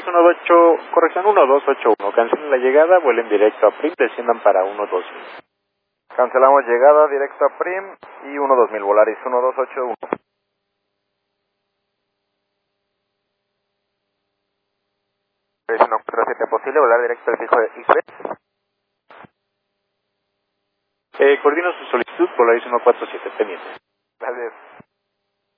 18, corrección 1281, cancelen la llegada, vuelen directo a PRIM, desciendan para 12000. Cancelamos llegada directo a Prim y 12000, Volaris 1281. Es 147 posible, volar directo al fijo de XB. Coordino su solicitud, Volaris 147, pendiente.